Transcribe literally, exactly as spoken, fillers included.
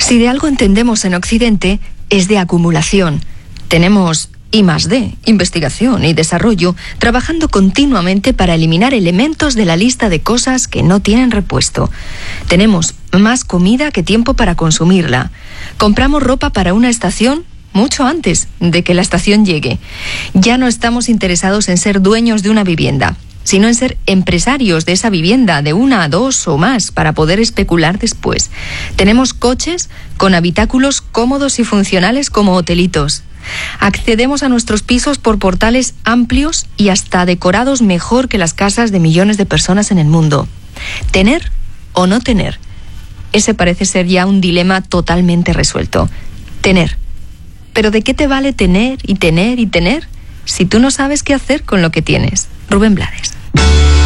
Si de algo entendemos en Occidente, es de acumulación. Tenemos I más D, investigación y desarrollo, trabajando continuamente para eliminar elementos de la lista de cosas que no tienen repuesto. Tenemos más comida que tiempo para consumirla. Compramos ropa para una estación mucho antes de que la estación llegue. Ya no estamos interesados en ser dueños de una vivienda, sino en ser empresarios de esa vivienda, de una, dos o más, para poder especular después. Tenemos coches con habitáculos cómodos y funcionales como hotelitos. Accedemos a nuestros pisos por portales amplios y hasta decorados mejor que las casas de millones de personas en el mundo. ¿Tener o no tener? Ese parece ser ya un dilema totalmente resuelto. Tener. ¿Pero de qué te vale tener y tener y tener si tú no sabes qué hacer con lo que tienes? Rubén Blades.